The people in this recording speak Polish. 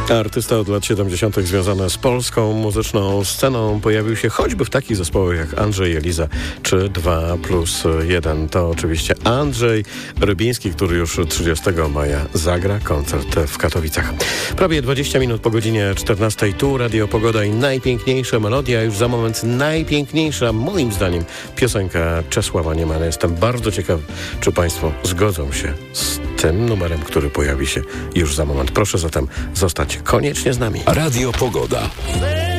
Artysta od lat 70. związany z polską muzyczną sceną pojawił się choćby w takich zespołach jak Andrzej i Eliza czy 2+1. To oczywiście Andrzej Rybiński, który już 30 maja zagra koncert w Katowicach. Prawie 20 minut po godzinie 14. Tu Radio Pogoda i najpiękniejsza melodia, już za moment najpiękniejsza moim zdaniem piosenka Czesława Niemana. Jestem bardzo ciekaw, czy Państwo zgodzą się z tym numerem, który pojawi się już za moment. Proszę zatem zostać koniecznie z nami. Radio Pogoda.